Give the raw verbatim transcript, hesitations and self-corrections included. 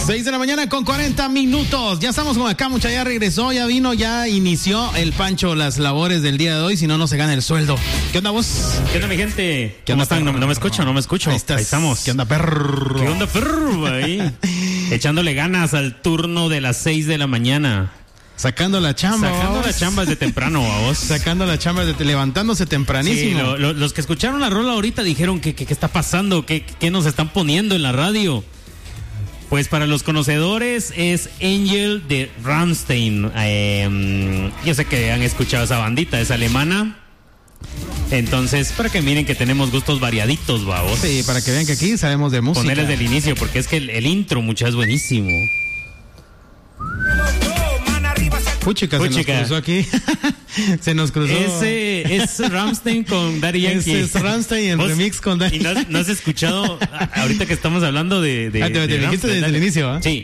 seis de la mañana con cuarenta minutos. Ya estamos con acá, mucha, ya regresó, ya vino, ya inició el Pancho las labores del día de hoy, si no, no se gana el sueldo. ¿Qué onda vos? ¿Qué onda, mi gente? ¿Qué ¿Cómo onda, están? No, perro? no me escucho, no me escucho. Ahí, estás. Ahí estamos. ¿Qué onda, perro? ¿Qué onda, perro? Ahí. Echándole ganas al turno de las seis de la mañana. Sacando la chamba. Sacando vos. la chamba desde temprano, a vos. Sacando la chamba, desde, levantándose Sí, tempranísimo. lo, lo, los que escucharon la rola ahorita dijeron que qué está pasando, ¿Qué, qué nos están poniendo en la radio. Pues para los conocedores es Angel de Rammstein. Eh, yo sé que han escuchado esa bandita, es alemana. Entonces, para que miren que tenemos gustos variaditos, babos. Sí, para que vean que aquí sabemos de música. Ponerles del inicio, porque es que el, el intro, muchas, es buenísimo. Puchica, se Puchica. nos cruzó aquí. Se nos cruzó. Ese es Rammstein con Daddy Yankee. Ese es Rammstein en ¿Vos? remix con Daddy ¿Y no has, no has escuchado, a- ahorita que estamos hablando de... de, Ah, te, te de dijiste Rammstein, desde el dale. inicio, ¿ah? Sí.